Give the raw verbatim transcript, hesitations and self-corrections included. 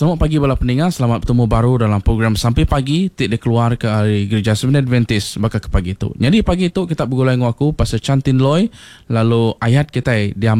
Selamat pagi bala pendengar, selamat bertemu baru dalam program Sampai Pagi Tik dia keluar ke hari Gereja Seventh Adventist bakal ke pagi tu. Jadi pagi tu kita bergulai dengan aku Pastor Chan Tin Loy, lalu ayat kita dia